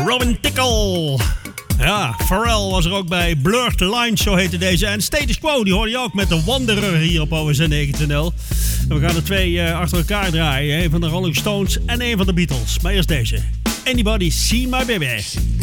Robin Tickle. Ja, Pharrell was er ook bij. Blurred Lines, zo heette deze. En Status Quo, die hoorde je ook met de Wanderer hier op OSN 9.0. En we gaan er twee achter elkaar draaien. Een van de Rolling Stones en een van de Beatles. Maar eerst deze. Anybody See My Baby?